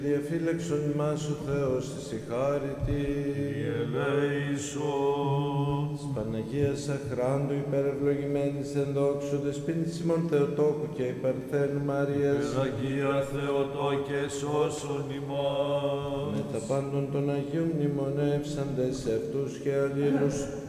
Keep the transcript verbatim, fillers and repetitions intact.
Διαφύλαξον ημάς ο Θεός της η χάριτη. Ελέησον. Της Παναγίας Αχράντου υπερευλογημένης εν δόξου δεσποίνης ημών Θεοτόκου και υπερθένου Μαρίας. Αγία Θεοτόκε σώσον ημάς. Με τα πάντων των Αγίων μνημονεύσαντες σε αυτούς και αλλήλους